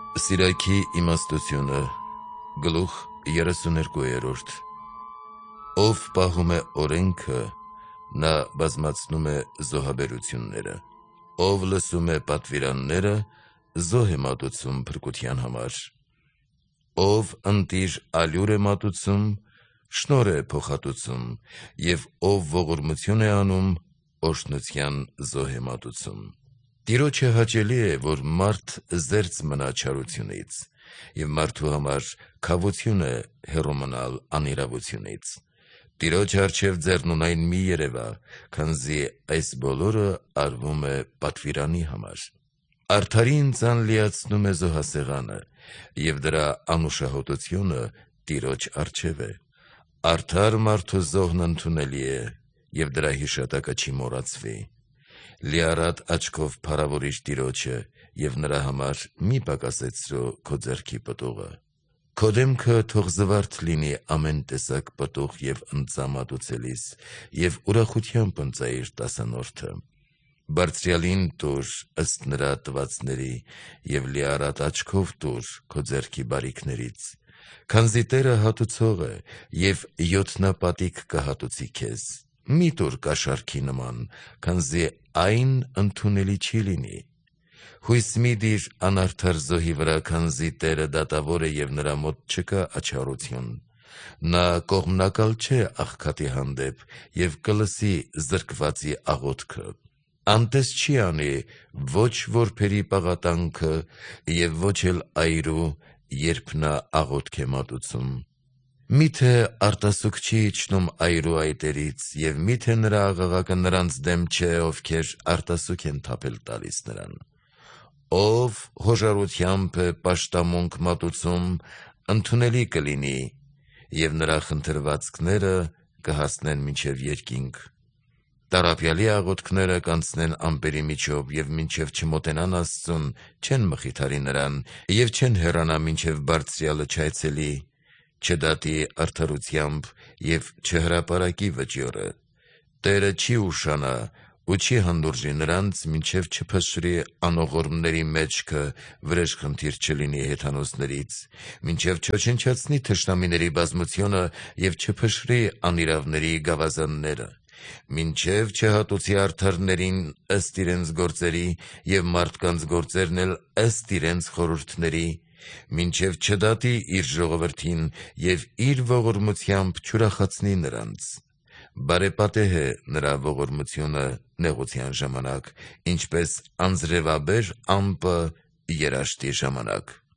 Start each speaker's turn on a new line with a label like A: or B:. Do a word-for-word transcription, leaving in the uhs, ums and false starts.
A: Սիրակի իմաստությունը գլուխ երեսուներկուերորդ Ով պահում է օրենքը, նա բազմացնում է զոհաբերությունները, ով լսում է պատվիրանները, զոհ է մատուցում փրկության համար, ով ընտիր ալյուր է մատուցում, շնոր է փոխհատուցում, և ով ողորմություն է անում, օրհնության զոհ է մատուցում։ Տիրոջը հաճելի է, որ մարդ զերծ մնա չարությունից, և մարդու համար քավություն է հեռու մնալ անիրավությունից։ Տիրոջ առջև ձեռնունայն մի երևա, քանզի այս բոլորը արվում է պատվիրանի համար։ Արդարին ձան լիացնում է զոհասեղանը, և դրա անուշահոտությունը Տիրոջ առջև է։ Արդար մարդու զոհն ընդունելի է, և դրա հիշատակը չի մոռացվի։ Լիառատ աչքով փառավորիր Տիրոջը, և նրա համար մի պակասեցրու քո ձեռքի պտուղը։ Քո դեմքը թող զվարթ լինի ամեն տեսակ պտուղ և ընծա մատուցելիս, և ուրախությամբ ընծայիր տասանորդը։ Բարձրյալին տուր ըստ նրա տվածների, և լիառատ աչքով տուր քո ձեռքի բարիքներից, քանզի Տերը հատուցող է, և յոթնապատիկ կհատուցի քեզ։ Մի տուր կաշառքի նման, քանզի այն ընդունելի չի լինի։ Հույս մի դիր անարդար զոհի վրա, քանզի Տերը դատավոր է, և նրա մոտ չկա աչառություն։ Նա կողմնակալ չէ աղքատի հանդեպ, և կլսի զրկվածի աղոթքը։ Անտես չի անի ոչ որբերի պաղատանքը, և ոչ էլ այրու, երբ նա աղոթք է մատուցում։ Մի՞թե արտասուք չի իջնում այրու այտերից, և մի՞թե նրա աղաղակը նրանց դեմ չէ, ովքեր արտասուք են թափել տալիս նրան։ Ով հոժարությամբ է պաշտամունք մատուցում, ընդունելի կլինի, և նրա խնդրվածքները կհասնեն մինչև երկինք։ Տառապյալի աղոթքները կանցնեն ամպերի միջով, և մինչև չմոտենան Աստծուն, չեն մխիթարի նրան, և չեն հեռանա, մինչև Բարձրյալը չայցելի, չդատի արդարությամբ և չհրապարակի վճիռը։ Տերը չի ուշանա ու չի հանդուրժի նրանց, մինչև չփշրի անողորմների մեջքը, վրեժխնդիր չլինի հեթանոսներից, մինչև չոչնչացնի թշնամիների բազմությունը և չփշրի անիրավների գավազանները, մինչև չհատուցի արդարներին ըստ իրենց գործերի, և մարդկանց գործերն էլ ըստ իրենց խորհուրդների, մինչև չդատի իր ժողովրդին և իր ողորմությամբ չուրախացնի նրանց։ Բարեպատեհ է նրա ողորմությունը նեղության ժամանակ, ինչպես անձրևաբեր ամպը երաշտի ժամանակ։